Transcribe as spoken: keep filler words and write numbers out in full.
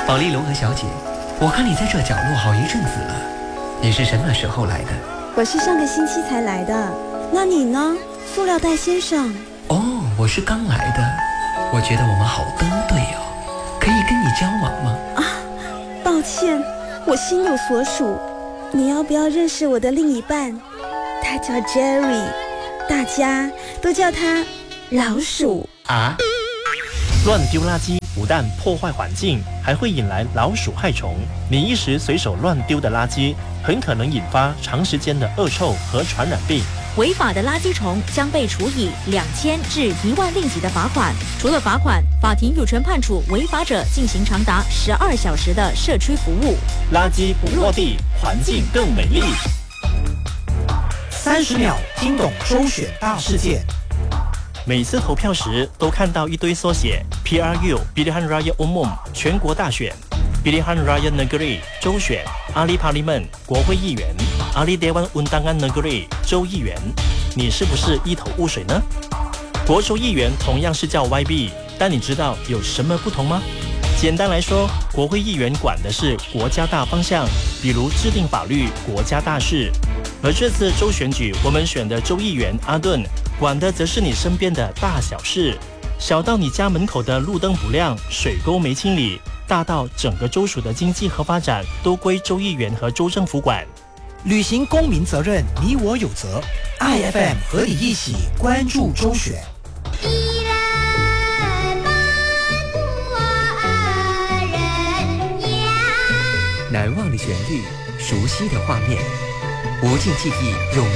保利龙和小姐，我看你在这角落好一阵子了，你是什么时候来的？ 我是上个星期才来的。那你呢，塑料袋先生？ 哦，我是刚来的。我觉得我们好登对哦，可以跟你交往吗？ 啊，抱歉，我心有所属。你要不要认识我的另一半？他叫 Jerry， 大家都叫他老鼠啊。 乱丢垃圾不但破坏环境，还会引来老鼠害虫。你一时随手乱丢的垃圾，很可能引发长时间的恶臭和传染病。 违法的垃圾虫将被处以两千至一万令吉的罚款。除了罚款，法庭有权判处违法者进行长达十二小时的社区服务。 垃圾不落地，环境更美丽。 三十秒听懂周选大事件。 每次投票时都看到一堆缩写 P R U Pilihan Raya Umum 全国大选 Pilihan Raya Negeri 州选 Ahli Parlimen 国会议员 Ahli Dewan Undangan Negeri 州议员，你是不是一头雾水呢？国州议员同样是叫 Y B， 但你知道有什么不同吗？简单来说，国会议员管的是国家大方向，比如制定法律、国家大事。而这次州选举，我们选的州议员阿顿管的则是你身边的大小事，小到你家门口的路灯不亮、水沟没清理，大到整个州属的经济和发展都归州议员和州政府管。 履行公民责任，你我有责。I F M 和你一起关注州选。 一人半过二人呀。 难忘的旋律，熟悉的画面，无尽记忆永